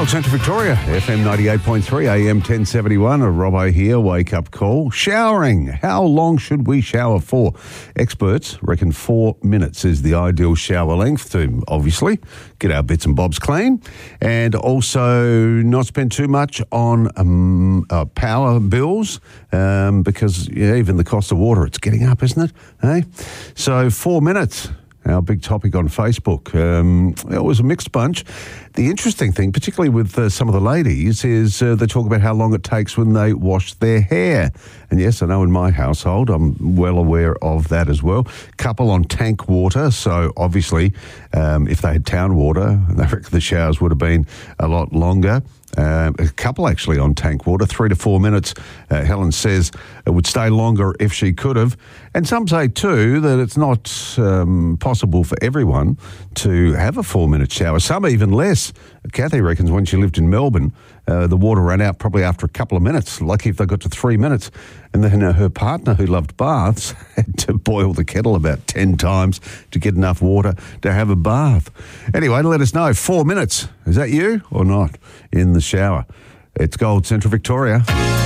Gold Central Victoria, FM 98.3, AM 1071, a Robbo here, wake-up call. Showering. How long should we shower for? Experts reckon 4 minutes is the ideal shower length to, obviously, get our bits and bobs clean and also not spend too much on power bills because even the cost of water, it's getting up, isn't it? Hey? So 4 minutes. Our big topic on Facebook. It was a mixed bunch. The interesting thing, particularly with some of the ladies, is they talk about how long it takes when they wash their hair. And yes, I know in my household, I'm well aware of that as well. Couple on tank water, so obviously if they had town water, they reckon the showers would have been a lot longer. A couple actually on tank water, 3 to 4 minutes. Helen says it would stay longer if she could have. And some say too that it's not possible for everyone to have a 4-minute shower. Some even less. Kathy reckons when she lived in Melbourne, the water ran out probably after a couple of minutes. Lucky if they got to 3 minutes. And then her partner, who loved baths, had to boil the kettle about 10 times to get enough water to have a bath. Anyway, let us know. 4 minutes. Is that you or not in the shower? It's Gold Central Victoria.